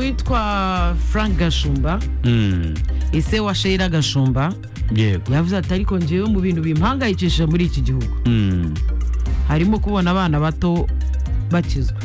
witwa Frank Gashumba ese wa Sheila Gashumba yego yavuze ati ariko njewe mu bintu bimpangayikishije muri iki gihugu harimo kubona abana bato bakizwa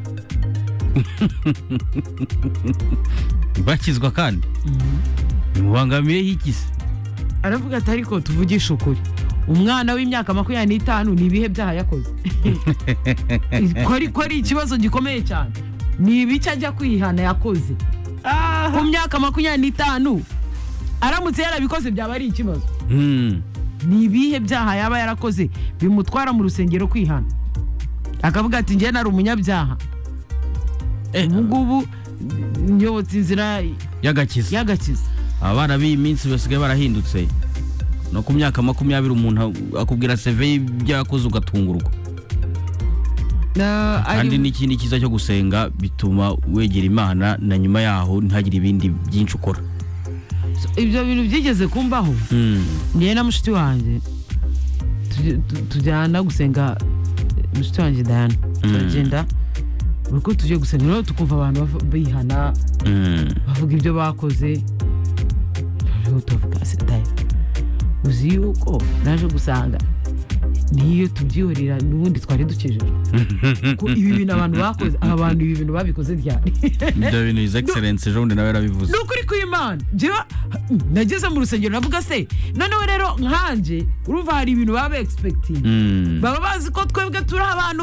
bakizwa kandi mubangamiye hikise aravuga ati ariko tuvugisha ukuri umwana w'imyaka 25 ni ibihe byaha yakoze ko ari ikibazo gikomeye cyane ni ibice ajya kwihana yakoze ku myaka 25 aramutse yarabikoze byaba ari ikibazo ni ibihe byaha yaba yarakoze bimutwara mu rusengero kwihana akavuga ati ngiye nari umunyabyaha ngubu nyobotse inzira yagakiza abana b'iminsi basigaye barahindutse no ku myaka 20 umuntu akubwira CV y'ibyakoze ugatungurwa kandi n'ikindi kiza cyo gusenga bituma wegera Imana na nyuma yaho ntagire ibindi byinshi ukora ibyo bintu byigeze kumbaho ngiye na mushiti wanjye tujyana gusenga mushiti wanjye Diana tugenda uko tuje gusenga rero tukumva abantu bihana bavuga ibyo bakoze rero tuvuga sitaye uzi yuko naje gusanga niyo tubyihorera n'ubundi twari dukejeje ko ibi bintu abantu bakoze abantu ibi bintu babikoze ryari ibyo bintu is excellence jonde nawe yarabivuze n'ukuri kw'Imana jewe nageze mu rusengero navuga se noneho rero nkanje urumva hari ibintu baba expecting baba bazi ko twebwe turi abantu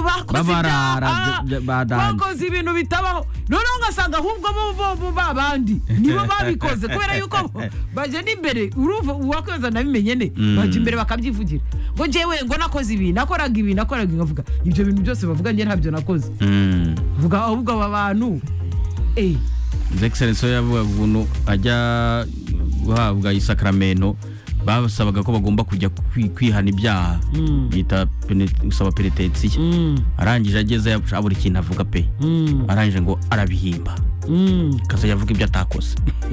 bakoze ibintu bitabaho noneho ngasanga ahubwo bo babandi nibo babikoze kubera yuko baje n'imbere urumva uwakoze nabimenye ne baje imbere bakabyivugira ngo jewe ngo nakoze ibi nakoraga ngavuga ibyo bintu byose bavuga nge ntabyo nakoze vuga ahubwo aba bantu excellence yavuga buntu ajya guhabwa isakramento basabaga ko bagomba kujya kwihana ibyaha bita usaba penitensiya arangije ageze abura ikintu avuga pe arangije ngo arabihimba kaza yavuga ibyo atakoze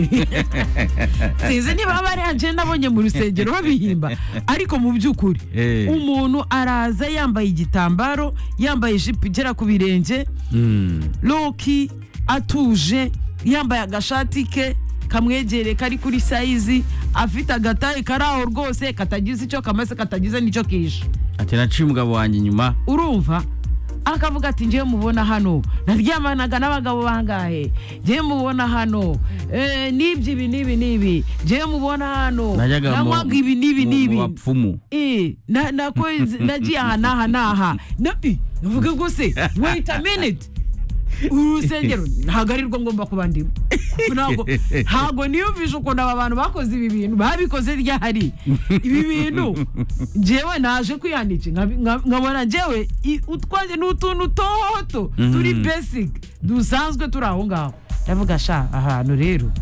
sinzi niba baranje nabonye mu rusengero babihimba ariko mu byukuri umuntu araza yambaye igitambaro yambaye jipo igera ku birenge loki atuje yambaye agashati ke kamwegere kari kuri size afite agataye karaho rwose katagize icyo kamase katagize nicyo kisha ati naciye umugabo wanjye nyuma urumva akavuga ati ngiye mubona hano naryamanaga n'abagabo bangahe ngiye mubona hano nibyi nibi ngiye mubona hano namwaga ibi nibi bapfumu nagiye aha navuga guse wait a minute urusengero ntago ari rwo ngomba kuba ndimo ntago niyumvisha ukuntu aba bantu bakoze ibi bintu babikoze ryahari ibi bintu jewe naje kwihandika nkabona jewe utwaje n'utuntu toto turi basic dusanzwe turi aho ngaho ndavuga sha ahantu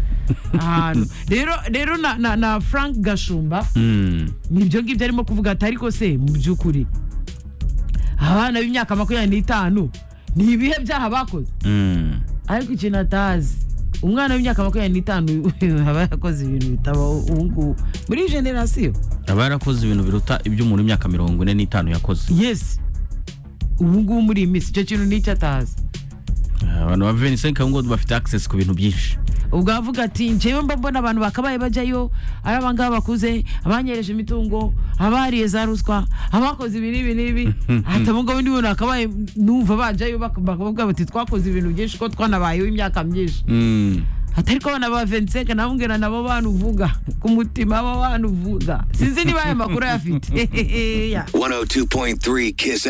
rero na Frank Gashumba nibyo ngibyo arimo kuvuga ati ariko se mu byukuri abana b'imyaka 25 ni ibihe byaha bakoze ariko ikintu atazi umwana w'imyaka 25 aba yakoze ibintu bitabaho ubu muri generation aba yarakoze ibintu biruta ibyo umuntu w'imyaka 45 yakoze yes ubu muri Miss cyo kintu n'icyo atazi abantu ba 25 ngo bafite access ku bintu byinshi ubwo avuga ati njewe mbona abantu bakabaye bajyayo ari abangaba bakuze abanyereje imitungo abariye za ruswa abakoze ibi atabunga bindi bintu akabaye numva bajyayo bakavuga bati twakoze ibintu byinshi ko twanabayeho imyaka myinshi atari ko bana ba 25 nabungera nabo bantu uvuga ku mutima aba bantu uvuga sinzi niba aya makuru yafite 102.3 Kiss